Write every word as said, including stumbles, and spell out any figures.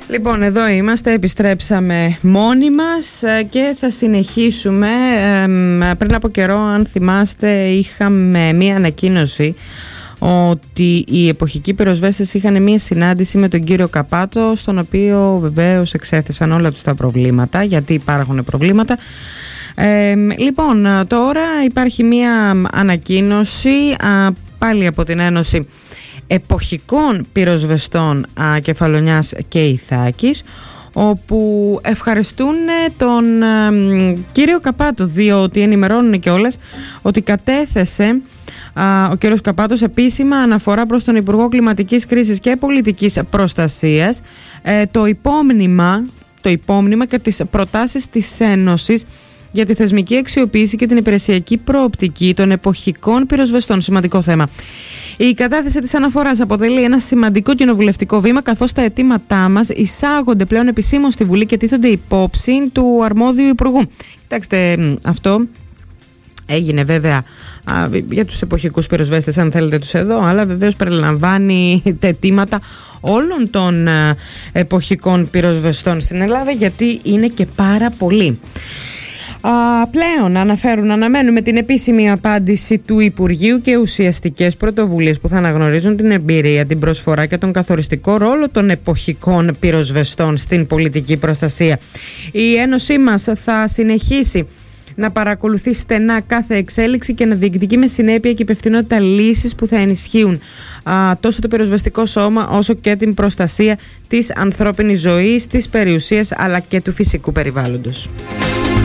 Λοιπόν, εδώ είμαστε, επιστρέψαμε μόνοι μας και θα συνεχίσουμε. Πριν από καιρό, αν θυμάστε, είχαμε μία ανακοίνωση ότι οι εποχικοί πυροσβέστες είχαν μία συνάντηση με τον κύριο Καπάτο, στον οποίο βεβαίως εξέθεσαν όλα τους τα προβλήματα, γιατί υπάρχουν προβλήματα. Ε, λοιπόν, τώρα υπάρχει μία ανακοίνωση α, πάλι από την Ένωση Εποχικών Πυροσβεστών α, Κεφαλονιάς και Ιθάκης, όπου ευχαριστούν τον α, κύριο Καπάτο, διότι ενημερώνουν κιόλας ότι κατέθεσε α, ο κύριος Καπάτος επίσημα αναφορά προς τον Υπουργό Κλιματικής Κρίσης και Πολιτικής Προστασίας ε, το υπόμνημα, το υπόμνημα και τις προτάσεις της Ένωσης για τη θεσμική αξιοποίηση και την υπηρεσιακή προοπτική των εποχικών πυροσβεστών. Σημαντικό θέμα. Η κατάθεση της αναφοράς αποτελεί ένα σημαντικό κοινοβουλευτικό βήμα, καθώς τα αιτήματά μας εισάγονται πλέον επισήμως στη Βουλή και τίθενται υπόψη του αρμόδιου Υπουργού. Κοιτάξτε, αυτό έγινε βέβαια α, για τους εποχικούς πυροσβέστες, αν θέλετε τους εδώ, αλλά βεβαίως περιλαμβάνει τα αιτήματα όλων των α, εποχικών πυροσβεστών στην Ελλάδα, γιατί είναι και πάρα πολλοί. Α, πλέον αναφέρουν, αναμένουμε την επίσημη απάντηση του Υπουργείου και ουσιαστικές πρωτοβουλίες που θα αναγνωρίζουν την εμπειρία, την προσφορά και τον καθοριστικό ρόλο των εποχικών πυροσβεστών στην πολιτική προστασία. Η Ένωσή μας θα συνεχίσει να παρακολουθεί στενά κάθε εξέλιξη και να διεκδικεί με συνέπεια και υπευθυνότητα λύσεις που θα ενισχύουν α, τόσο το πυροσβεστικό σώμα όσο και την προστασία της ανθρώπινης ζωής, της περιουσίας αλλά και του φυσικού περιβάλλοντος.